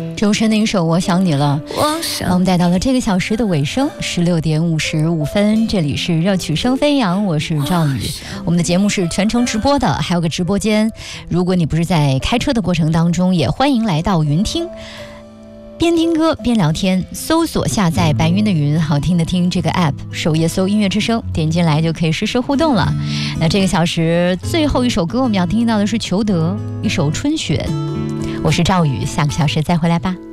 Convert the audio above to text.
周深的一首《我想你了》，我们带到了这个小时的尾声，16点55分，这里是热曲声飞扬，我是赵宇。我们的节目是全程直播的，还有个直播间，如果你不是在开车的过程当中，也欢迎来到云听，边听歌边聊天，搜索下载白云的云，好听的听这个 app， 首页搜音乐之声，点进来就可以实时互动了。那这个小时最后一首歌我们要听到的是裘德一首《春雪》。我是赵宇，下个小时再回来吧。